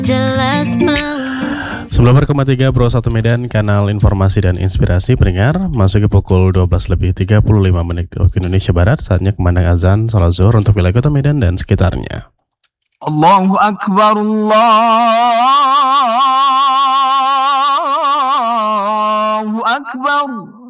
jelas mau. 94,3 Pro 1 Medan, kanal informasi dan inspirasi pendengar. Masuk ke pukul 12:35 di waktu Indonesia Barat. Saatnya kumandang azan salat zuhur untuk wilayah kota Medan dan sekitarnya. Allahu Akbar, Allahu Akbar.